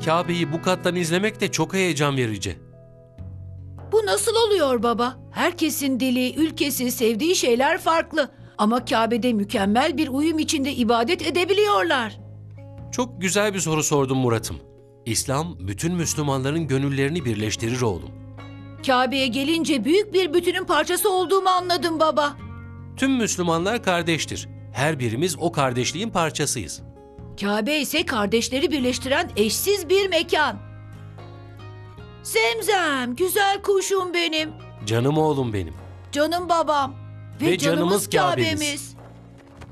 Kabe'yi bu kattan izlemek de çok heyecan verici. Bu nasıl oluyor baba? Herkesin dili, ülkesi, sevdiği şeyler farklı. Ama Kabe'de mükemmel bir uyum içinde ibadet edebiliyorlar. Çok güzel bir soru sordun Murat'ım. İslam bütün Müslümanların gönüllerini birleştirir oğlum. Kabe'ye gelince büyük bir bütünün parçası olduğumu anladım baba. Tüm Müslümanlar kardeştir. Her birimiz o kardeşliğin parçasıyız. Kabe ise kardeşleri birleştiren eşsiz bir mekan. Zemzem, güzel kuşum benim. Canım oğlum benim. Canım babam. Ve canımız Kabe'miz. Kabe'miz.